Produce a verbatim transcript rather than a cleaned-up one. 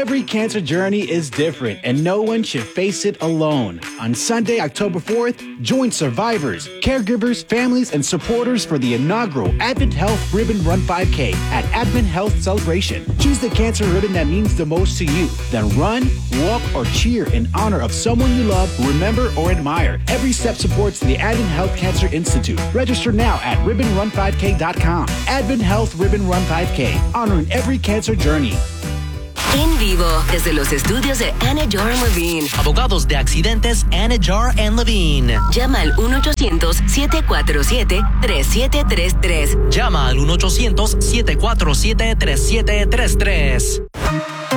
Every cancer journey is different, and no one should face it alone. On Sunday, October fourth, join survivors, caregivers, families, and supporters for the inaugural Advent Health Ribbon Run five K at Advent Health Celebration. Choose the cancer ribbon that means the most to you. Then run, walk, or cheer in honor of someone you love, remember, or admire. Every step supports the Advent Health Cancer Institute. Register now at ribbon run five k dot com. Advent Health Ribbon Run five K, honoring every cancer journey. En vivo, desde los estudios de Anidjar and Levine. Abogados de accidentes Anidjar and Levine. Llama al uno ochocientos, siete cuatro siete, tres siete tres tres. Llama al uno ochocientos, siete cuatro siete, tres siete tres tres.